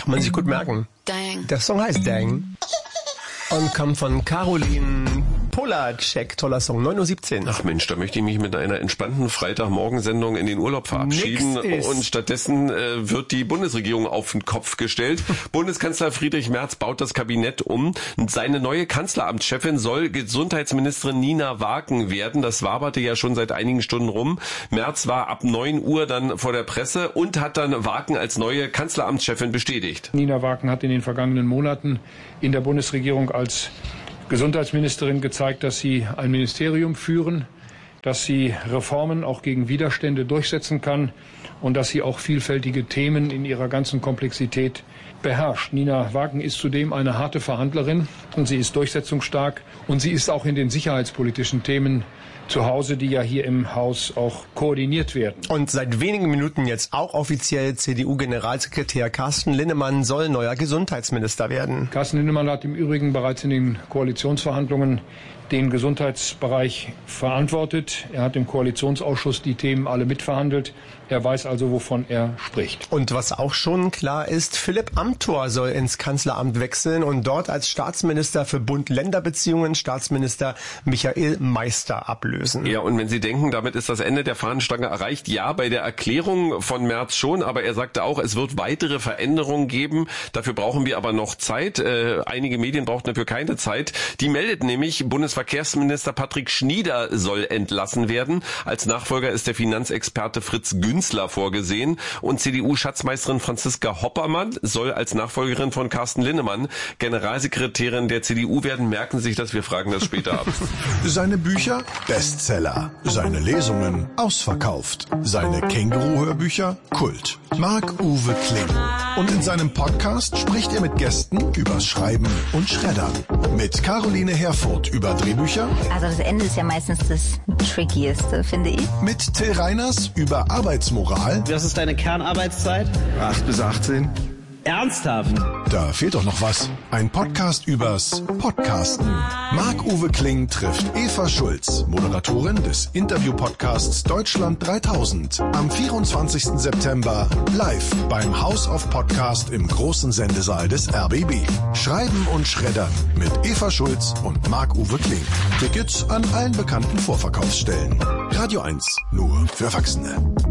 Kann man sich gut merken. Dang. Der Song heißt Dang und kommt von Caroline Polacek. Toller Song, 9:17 Uhr. Ach Mensch, da möchte ich mich mit einer entspannten Freitagmorgensendung in den Urlaub verabschieden. Und stattdessen wird die Bundesregierung auf den Kopf gestellt. Bundeskanzler Friedrich Merz baut das Kabinett um. Seine neue Kanzleramtschefin soll Gesundheitsministerin Nina Wagen werden. Das waberte ja schon seit einigen Stunden rum. Merz war ab 9 Uhr dann vor der Presse und hat dann Wagen als neue Kanzleramtschefin bestätigt. Nina Wagen hat in den vergangenen Monaten in der Bundesregierung als Gesundheitsministerin gezeigt, dass sie ein Ministerium führen, dass sie Reformen auch gegen Widerstände durchsetzen kann und dass sie auch vielfältige Themen in ihrer ganzen Komplexität beherrscht. Nina Wagen ist zudem eine harte Verhandlerin und sie ist durchsetzungsstark und sie ist auch in den sicherheitspolitischen Themen zu Hause, die ja hier im Haus auch koordiniert werden. Und seit wenigen Minuten jetzt auch offiziell CDU-Generalsekretär Carsten Linnemann soll neuer Gesundheitsminister werden. Carsten Linnemann hat im Übrigen bereits in den Koalitionsverhandlungen den Gesundheitsbereich verantwortet. Er hat im Koalitionsausschuss die Themen alle mitverhandelt. Er weiß also, wovon er spricht. Und was auch schon klar ist, Philipp Amthor soll ins Kanzleramt wechseln und dort als Staatsminister für Bund-Länder-Beziehungen Staatsminister Michael Meister ablösen. Ja, und wenn Sie denken, damit ist das Ende der Fahnenstange erreicht, ja, bei der Erklärung von Merz schon, aber er sagte auch, es wird weitere Veränderungen geben. Dafür brauchen wir aber noch Zeit. Einige Medien brauchten dafür keine Zeit. Die meldet nämlich, Bundesverkehrsminister Patrick Schnieder soll entlassen werden. Als Nachfolger ist der Finanzexperte Fritz Günzler vorgesehen und CDU-Schatzmeisterin Franziska Hoppermann soll als Nachfolgerin von Carsten Linnemann Generalsekretärin der CDU werden. Merken Sie sich das, wir fragen das später ab. Seine Bücher Bestseller, seine Lesungen ausverkauft, seine Känguru-Hörbücher Kult. Marc-Uwe Kling. Und in seinem Podcast spricht er mit Gästen übers Schreiben und Schreddern. Mit Caroline Herfurth über Drehbücher. Also das Ende ist ja meistens das Trickieste, finde ich. Mit Till Reiners über Arbeitsmoral. Was ist deine Kernarbeitszeit? 8 bis 18. Ernsthaft? Da fehlt doch noch was. Ein Podcast übers Podcasten. Marc-Uwe Kling trifft Eva Schulz, Moderatorin des Interview-Podcasts Deutschland 3000. Am 24. September live beim House of Podcast im großen Sendesaal des RBB. Schreiben und Schreddern mit Eva Schulz und Marc-Uwe Kling. Tickets an allen bekannten Vorverkaufsstellen. Radio 1, nur für Erwachsene.